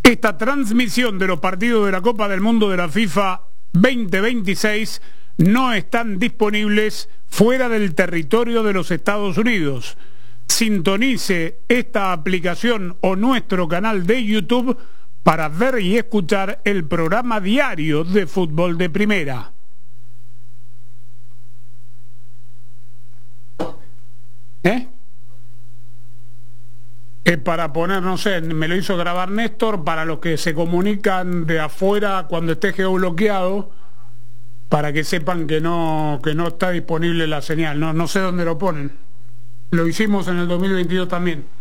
Esta transmisión de los partidos de la Copa del Mundo de la FIFA 2026 no están disponibles fuera del territorio de los Estados Unidos. Sintonice esta aplicación o nuestro canal de YouTube para ver y escuchar el programa diario de fútbol de primera. Es para poner, no sé, me lo hizo grabar Néstor, para los que se comunican de afuera cuando esté geobloqueado, para que sepan que no está disponible la señal. No sé dónde lo ponen. Lo hicimos en el 2022 también.